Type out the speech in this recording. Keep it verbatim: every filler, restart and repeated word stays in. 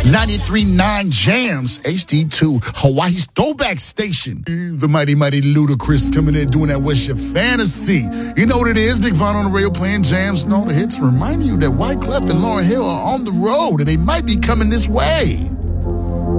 ninety-three point nine Jams, H D two, Hawaii's throwback station. The mighty, mighty Ludacris coming in doing that What's Your Fantasy. You know what it is, Big Von on the radio playing jams and all the hits, reminding you that Wyclef and Lauryn Hill are on the road and they might be coming this way.